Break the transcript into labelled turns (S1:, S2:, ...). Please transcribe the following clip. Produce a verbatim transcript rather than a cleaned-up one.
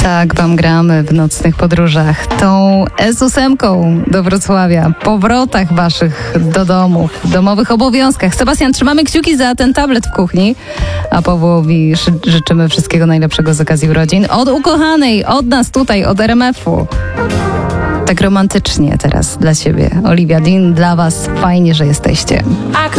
S1: Tak wam gramy w nocnych podróżach. Tą S ósem do Wrocławia, powrotach waszych do domów, domowych obowiązkach. Sebastian, trzymamy kciuki za ten tablet w kuchni, a Pawłowi ży- życzymy wszystkiego najlepszego z okazji urodzin. Od ukochanej, od nas tutaj, od R M F-u. Tak romantycznie teraz dla ciebie. Olivia Dean, dla was fajnie, że jesteście.